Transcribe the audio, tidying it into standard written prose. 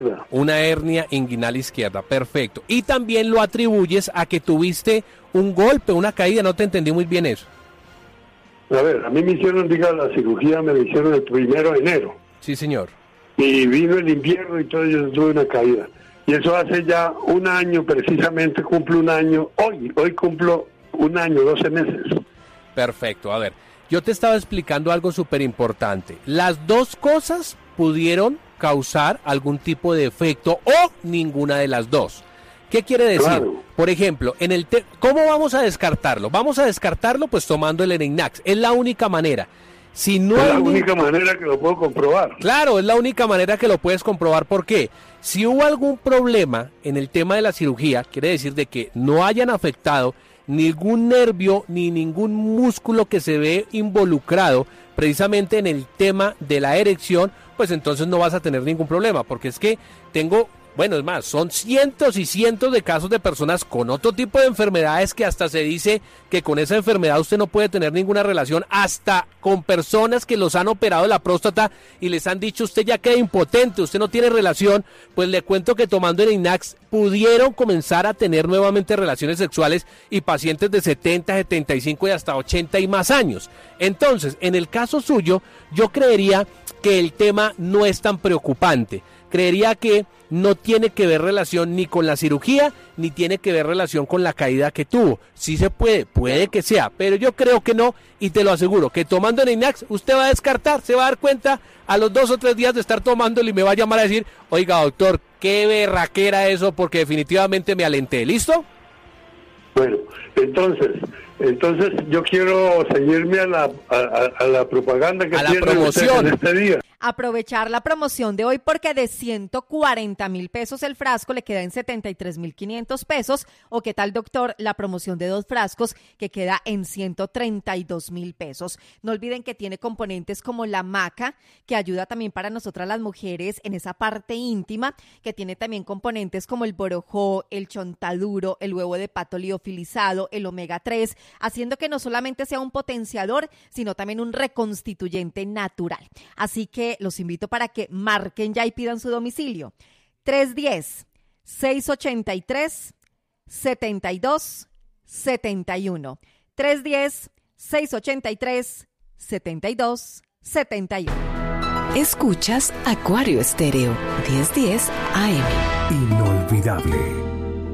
Una hernia inguinal izquierda, perfecto. Y también lo atribuyes a que tuviste un golpe, una caída, no te entendí muy bien eso. A ver, a mí me hicieron, la cirugía me la hicieron el 1 de enero. Sí, señor. Y vino el invierno y todo, yo tuve una caída. Y eso hace ya un año, precisamente cumplo un año, hoy cumplo un año, 12 meses. Perfecto, a ver, yo te estaba explicando algo súper importante. Las dos cosas pudieron causar algún tipo de efecto o ninguna de las dos. ¿Qué quiere decir? Claro. Por ejemplo, ¿cómo vamos a descartarlo? Vamos a descartarlo pues tomando el Eneinax, es la única manera. Si no es la única manera que lo puedo comprobar. Claro, es la única manera que lo puedes comprobar. ¿Por qué? Si hubo algún problema en el tema de la cirugía, quiere decir de que no hayan afectado ningún nervio ni ningún músculo que se ve involucrado precisamente en el tema de la erección, pues entonces no vas a tener ningún problema, porque es que es más, son cientos y cientos de casos de personas con otro tipo de enfermedades que hasta se dice que con esa enfermedad usted no puede tener ninguna relación, hasta con personas que los han operado de la próstata y les han dicho usted ya queda impotente, usted no tiene relación, pues le cuento que tomando el Eneinax pudieron comenzar a tener nuevamente relaciones sexuales y pacientes de 70, 75 y hasta 80 y más años. Entonces, en el caso suyo, yo creería que el tema no es tan preocupante. Creería que no tiene que ver relación ni con la cirugía, ni tiene que ver relación con la caída que tuvo. Sí se puede que sea, pero yo creo que no, y te lo aseguro, que tomando Eneinax usted va a descartar, se va a dar cuenta a los 2 o 3 días de estar tomándolo y me va a llamar a decir, oiga doctor, qué berraquera eso, porque definitivamente me alenté, ¿listo? Bueno, entonces yo quiero seguirme a la propaganda que tiene usted en este día. Aprovechar la promoción de hoy porque de 140,000 pesos el frasco le queda en 73,500 pesos. O qué tal, doctor, la promoción de 2 frascos que queda en 132,000 pesos. No olviden que tiene componentes como la maca, que ayuda también para nosotras las mujeres en esa parte íntima, que tiene también componentes como el borojó, el chontaduro, el huevo de pato liofilizado, el omega 3, haciendo que no solamente sea un potenciador, sino también un reconstituyente natural. Así que los invito para que marquen ya y pidan su domicilio. 310-683-7271. 310-683-7271. Escuchas Acuario Estéreo 1010 AM. Inolvidable.